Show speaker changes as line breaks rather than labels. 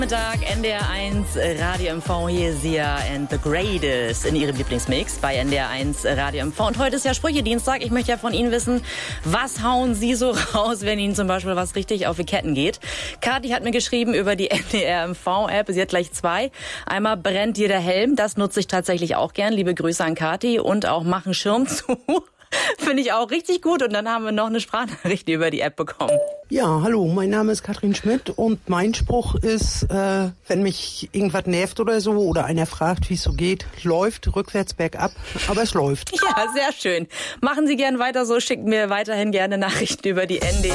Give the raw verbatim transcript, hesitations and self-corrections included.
Mittag, N D R eins Radio M V, hier Sia and the Greatest in ihrem Lieblingsmix bei N D R eins Radio M V. Und heute ist ja Sprüche-Dienstag. Ich möchte ja von Ihnen wissen, was hauen Sie so raus, wenn Ihnen zum Beispiel was richtig auf die Ketten geht? Kathi hat mir geschrieben über die N D R M V-App. Sie hat gleich zwei. Einmal brennt dir der Helm. Das nutze ich tatsächlich auch gern. Liebe Grüße an Kathi. Und auch machen Schirm zu. Finde ich auch richtig gut. Und dann haben wir noch eine Sprachnachricht über die App bekommen.
Ja, hallo, mein Name ist Katrin Schmidt und mein Spruch ist, äh, wenn mich irgendwas nervt oder so oder einer fragt, wie es so geht, läuft rückwärts bergab, aber es läuft.
Ja, sehr schön. Machen Sie gern weiter so, schicken mir weiterhin gerne Nachrichten über die N D R.